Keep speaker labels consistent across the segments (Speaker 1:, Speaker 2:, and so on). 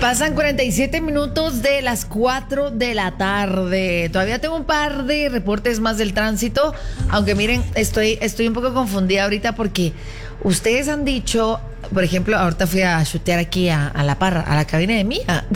Speaker 1: Pasan 47 minutos de las 4 de la tarde. Todavía tengo un par de reportes más del tránsito. Aunque miren, estoy un poco confundida ahorita porque ustedes han dicho, por ejemplo, ahorita fui a chutear aquí a la parra, a la cabina de Mía.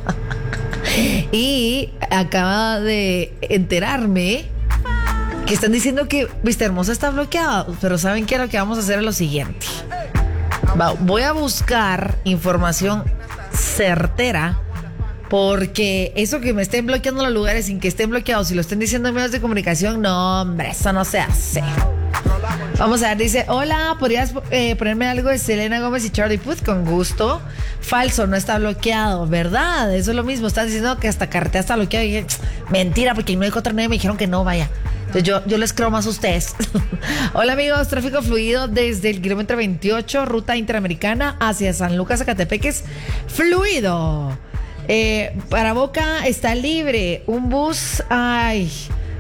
Speaker 1: Y acaba de enterarme que están diciendo que Vista Hermosa está bloqueado. Pero ¿saben qué? Lo que vamos a hacer es lo siguiente. Voy a buscar información certera, porque eso que me estén bloqueando los lugares sin que estén bloqueados, si lo estén diciendo en medios de comunicación, no, hombre, eso no se hace. Vamos a ver, dice: hola, ¿podrías ponerme algo de Selena Gómez y Charlie Puth? Con gusto. Falso, no está bloqueado, ¿verdad? Eso es lo mismo, están diciendo que hasta carretera está bloqueado. Y dije, mentira, porque el 949 me dijeron que no, vaya. Entonces yo les creo más a ustedes. Hola amigos, tráfico fluido desde el kilómetro 28, ruta interamericana hacia San Lucas, Zacatepeques, fluido. Para Boca está libre, un bus, ay,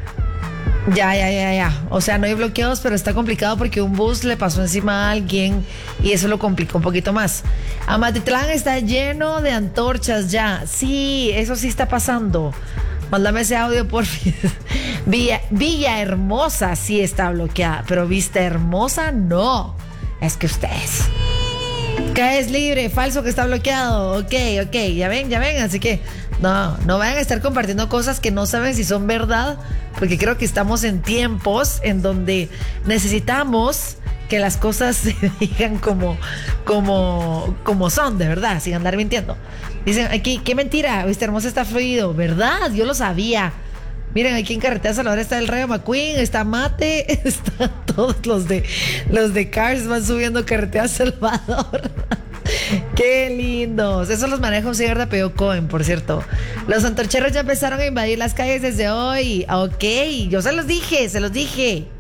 Speaker 1: ya. O sea, no hay bloqueos, pero está complicado porque un bus le pasó encima a alguien y eso lo complicó un poquito más. Amatitlán está lleno de antorchas ya. Sí, eso sí está pasando. Mándame ese audio, por fin. Villahermosa sí está bloqueada, pero Vista Hermosa no. Es que ustedes. Que es libre, falso que está bloqueado. Ok, ya ven. Así que no vayan a estar compartiendo cosas que no saben si son verdad, porque creo que estamos en tiempos en donde necesitamos que las cosas se digan como son, de verdad, sin andar mintiendo. Dicen aquí, qué mentira, Vista Hermosa está fluido, ¿verdad? Yo lo sabía. Miren, aquí en Carretera Salvador está el Rayo McQueen, está Mate, están todos los de Cars van subiendo Carretera Salvador. Qué lindos. Esos los maneja un señor de apellido Cohen, por cierto. Los antorcheros ya empezaron a invadir las calles desde hoy. Ok, yo se los dije.